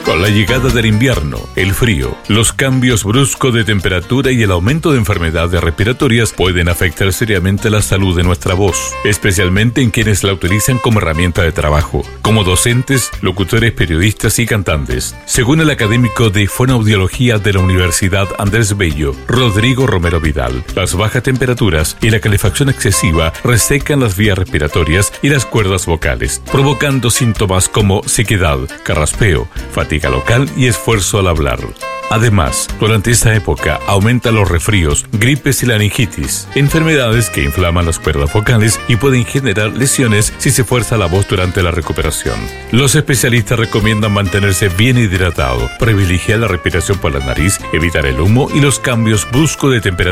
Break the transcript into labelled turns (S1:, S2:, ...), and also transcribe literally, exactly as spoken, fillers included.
S1: Con la llegada del invierno, el frío, los cambios bruscos de temperatura y el aumento de enfermedades respiratorias pueden afectar seriamente la salud de nuestra voz, especialmente en quienes la utilizan como herramienta de trabajo, como docentes, locutores, periodistas y cantantes. Según el académico de fonoaudiología de la Universidad Andrés Bello, Rodrigo Romero Vidal, las bajas temperaturas y la calefacción excesiva resecan las vías respiratorias y las cuerdas vocales, provocando síntomas como sequedad, carraspeo, fatiga local y esfuerzo al hablar. Además, durante esta época aumentan los resfríos, gripes y laringitis, enfermedades que inflaman las cuerdas vocales y pueden generar lesiones si se fuerza la voz durante la recuperación. Los especialistas recomiendan mantenerse bien hidratado, privilegiar la respiración por la nariz, evitar el humo y los cambios bruscos de temperatura